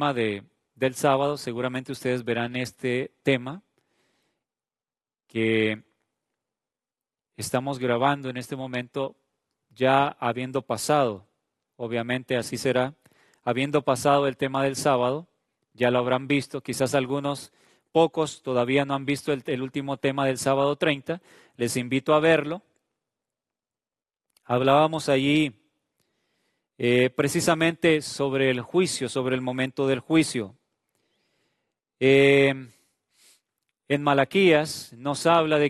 tema del sábado, seguramente ustedes verán este tema que estamos grabando en este momento ya habiendo pasado, obviamente así será, habiendo pasado el tema del sábado, ya lo habrán visto, quizás algunos, pocos todavía no han visto el último tema del sábado 30, les invito a verlo. Hablábamos allí precisamente sobre el juicio, sobre el momento del juicio. En Malaquías nos habla de